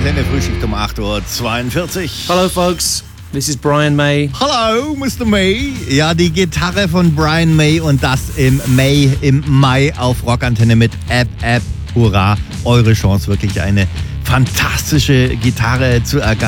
Rockantenne Frühschicht um 8:42 Uhr. Hello folks, this is Brian May. Hello, Mr. May. Ja, die Gitarre von Brian May und das im Mai auf Rockantenne mit App. Hurra, eure Chance, wirklich eine fantastische Gitarre zu ergattern.